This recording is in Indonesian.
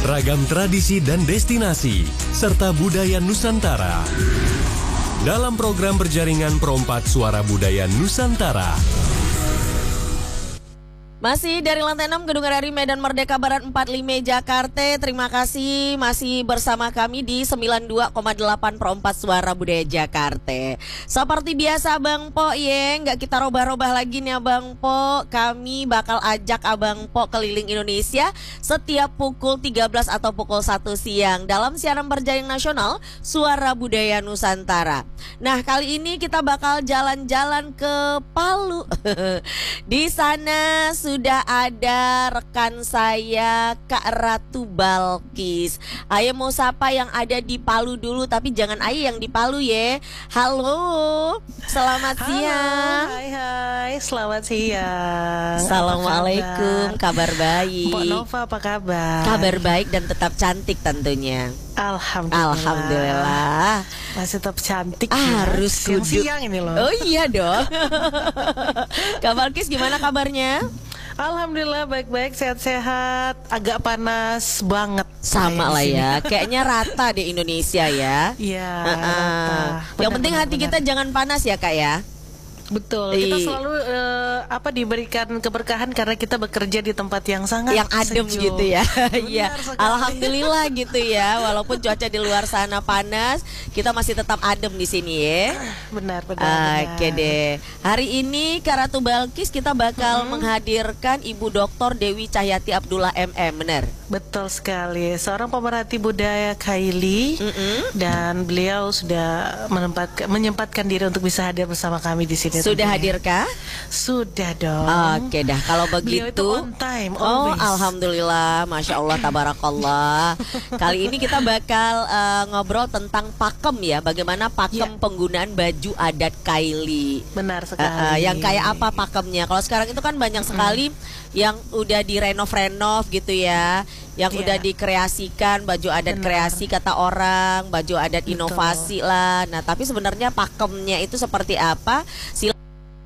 ragam tradisi dan destinasi, serta budaya Nusantara. Dalam program berjaringan Perompak Suara Budaya Nusantara. Masih dari lantai 6 Gedung RRI Medan Merdeka Barat 45 Jakarta. Terima kasih masih bersama kami di 92,8 Perompak Suara Budaya Jakarta. Seperti biasa Bang Po nggak kita robah-robah lagi nih Abang Po. Kami bakal ajak Abang Po keliling Indonesia setiap pukul 13 atau pukul 1 siang dalam siaran berjaring nasional Suara Budaya Nusantara. Nah, kali ini kita bakal jalan-jalan ke Palu. Di sana sudah ada rekan saya Kak Ratu Balkis. Ayo mau sapa yang ada di Palu dulu, tapi jangan ayo yang di Palu ya. Halo, selamat siang. Hai, selamat siang. Assalamualaikum, kabar baik. Mbak Nova apa kabar? Kabar baik dan tetap cantik tentunya. Alhamdulillah. Masih tetap cantik. Harus siang ini loh. Oh iya dong. Kak Balkis gimana kabarnya? Alhamdulillah baik-baik, sehat-sehat. Agak panas banget. Sama lah ya. Kayaknya rata di Indonesia ya. Iya. Yang penting hati kita jangan panas ya Kak ya. Betul. Kita selalu diberikan keberkahan karena kita bekerja di tempat yang sangat adem sejuk. gitu ya. Iya. Alhamdulillah gitu ya. Walaupun cuaca di luar sana panas, kita masih tetap adem di sini ya. Benar. Oke deh. Hari ini Kak Ratu Balkis kita bakal menghadirkan Ibu Dr. Dewi Cahyati Abdullah MM, benar? Betul sekali. Seorang pemerhati budaya Kaili dan beliau sudah menyempatkan diri untuk bisa hadir bersama kami di sini. Sudah hadirkah? Sudah dong. Oke dah, kalau begitu. Beliau itu on time, always. always. Alhamdulillah, Masya Allah, tabarakallah. Kali ini kita bakal ngobrol tentang pakem ya. Bagaimana pakem penggunaan baju adat Kaili. Benar sekali. Yang kayak apa pakemnya? Kalau sekarang itu kan banyak sekali yang udah direnov-renov gitu ya, yang udah dikreasikan baju adat. Kreasi kata orang, baju adat inovasi lah. Nah, tapi sebenarnya pakemnya itu seperti apa?